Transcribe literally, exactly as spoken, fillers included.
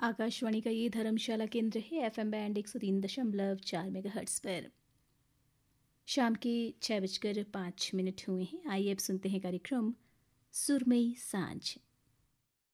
आकाशवाणी का ये धर्मशाला केंद्र है। एफएम बैंड एक सौ तीन दशमलव चार मेगाहर्ट्ज़ पर। शाम के छः बजकर पाँच मिनट हुए हैं। आइए अब सुनते हैं कार्यक्रम सुरमई सांझ।